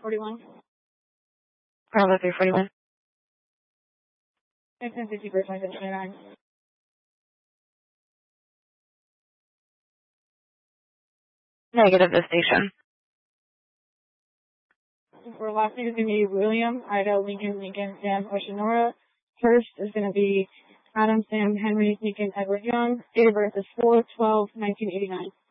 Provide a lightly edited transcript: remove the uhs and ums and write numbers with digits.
341. Bravo 341. 1050 for 2729. Negative this station. For last name is going to be William, Ida, Lincoln, Lincoln, Sam, Oceanora. First is going to be Adam, Sam, Henry, Lincoln, Edward Young. Date of birth is 4/12/1989.